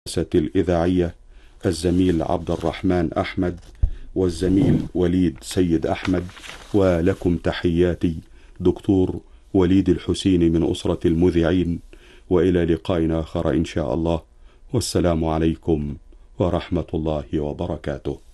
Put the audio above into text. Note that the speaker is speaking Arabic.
الإذاعية الزميل عبد الرحمن أحمد والزميل وليد سيد أحمد، ولكم تحياتي دكتور وليد الحسيني من أسرة المذيعين، وإلى لقاء آخر إن شاء الله، والسلام عليكم ورحمة الله وبركاته.